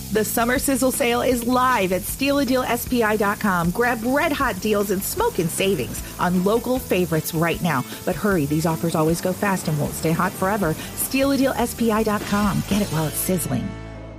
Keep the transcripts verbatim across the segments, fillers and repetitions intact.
The summer sizzle sale is live at steal a deal S P I dot com. Grab red-hot deals and smoking savings on local favorites right now. But hurry, these offers always go fast and won't stay hot forever. steal a deal S P I dot com. Get it while it's sizzling.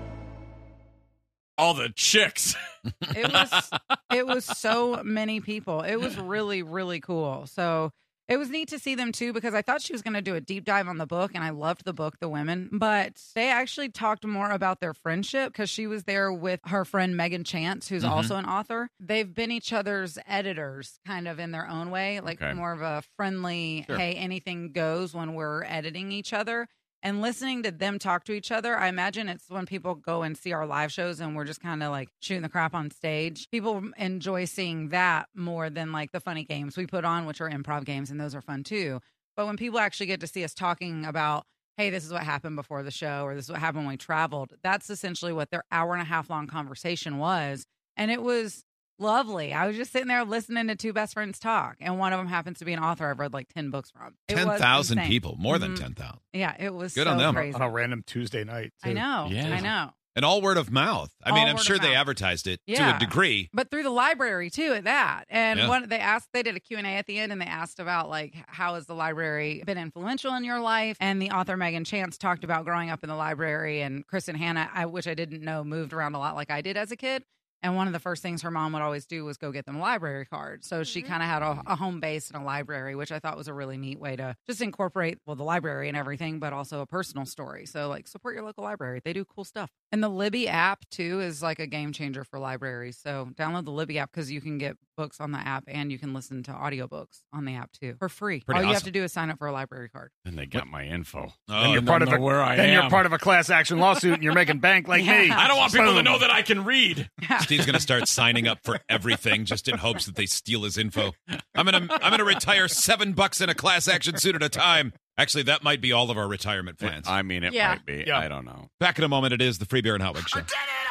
All the chicks. It was it was so many people. It was really, really cool. So it was neat to see them, too, because I thought she was going to do a deep dive on the book, and I loved the book, The Women. But they actually talked more about their friendship because she was there with her friend Megan Chance, who's Mm-hmm. also an author. They've been each other's editors kind of in their own way, like Okay. more of a friendly, Sure. hey, anything goes when we're editing each other. And listening to them talk to each other, I imagine it's when people go and see our live shows and we're just kind of like shooting the crap on stage. People enjoy seeing that more than like the funny games we put on, which are improv games, and those are fun too. But when people actually get to see us talking about, hey, this is what happened before the show, or this is what happened when we traveled, that's essentially what their hour and a half long conversation was. And it was lovely. I was just sitting there listening to two best friends talk, and one of them happens to be an author I've read like ten books from. It was ten thousand insane. people, more than Mhm. ten thousand. Yeah, it was Good so on them. crazy. On a random Tuesday night, too. I know. Yeah. I know. And all word of mouth. I All mean, I'm word sure of they mouth. advertised it to Yeah. a degree. But through the library too at that. And Yeah. one they asked they did a Q and A at the end, and they asked about like how has the library been influential in your life? And the author Megan Chance talked about growing up in the library, and Chris and Hannah, I which I didn't know moved around a lot like I did as a kid. And one of the first things her mom would always do was go get them a library card. So she kind of had a, a home base and a library, which I thought was a really neat way to just incorporate, well, the library and everything, but also a personal story. So, like, support your local library. They do cool stuff. And the Libby app, too, is like a game changer for libraries. So download the Libby app because you can get books on the app and you can listen to audiobooks on the app, too, for free. Pretty All you have awesome. to do is sign up for a library card. And they got my info. Oh, Then you're They part don't of a know where I then am. you're part of a class action lawsuit, and you're making bank like Yeah. me. I don't want people to Boom. know that I can read. Steve's going to start signing up for everything just in hopes that they steal his info. I'm going to I'm going to retire seven bucks in a class action suit at a time. Actually, that might be all of our retirement plans. I mean, it Yeah. might be. Yeah. I don't know. Back in a moment, it is the Free Beer and Hot Wings Show.